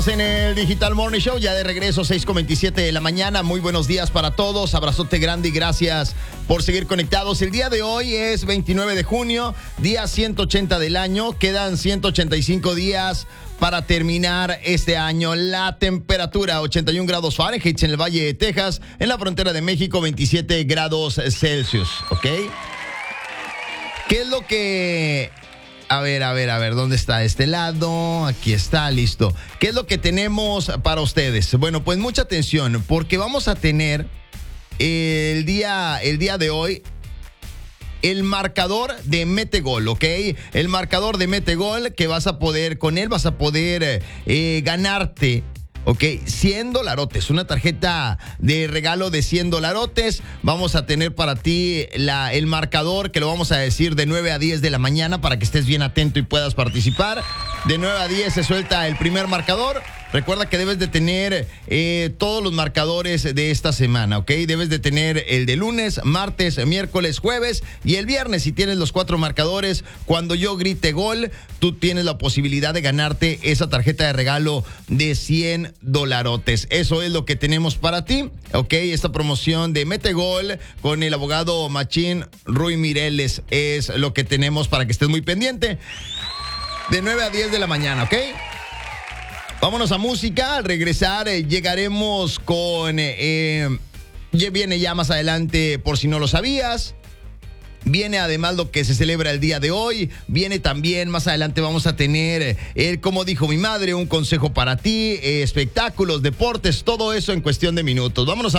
En el Digital Morning Show, ya de regreso, 6:27 de la mañana. Muy buenos días para todos. Abrazote grande y gracias por seguir conectados. El día de hoy es 29 de junio, día 180 del año. Quedan 185 días para terminar este año. La temperatura, 81 grados Fahrenheit en el Valle de Texas. En la frontera de México, 27 grados Celsius. ¿Ok? ¿Qué es lo que... A ver, ¿dónde está este lado? Aquí está, listo. ¿Qué es lo que tenemos para ustedes? Bueno, pues mucha atención, porque vamos a tener el día de hoy el marcador de Metegol, ¿ok? El marcador de Metegol que con él vas a poder ganarte, ok, $100, una tarjeta de regalo de $100. Vamos a tener para ti el marcador, que lo vamos a decir de 9 a 10 de la mañana para que estés bien atento y puedas participar. De 9 a 10 se suelta el primer marcador. Recuerda que debes de tener todos los marcadores de esta semana, ¿ok? Debes de tener el de lunes, martes, miércoles, jueves y el viernes. Si tienes los 4 marcadores, cuando yo grite gol, tú tienes la posibilidad de ganarte esa tarjeta de regalo de $100. Eso es lo que tenemos para ti, ¿ok? Esta promoción de Metegol con el abogado Machín Rui Mireles es lo que tenemos para que estés muy pendiente. De 9 a 10 de la mañana, ¿ok? Vámonos a música. Al regresar llegaremos con... viene ya más adelante, por si no lo sabías. Viene además lo que se celebra el día de hoy. Viene también, más adelante vamos a tener, como dijo mi madre, un consejo para ti, espectáculos, deportes, todo eso en cuestión de minutos. Vámonos a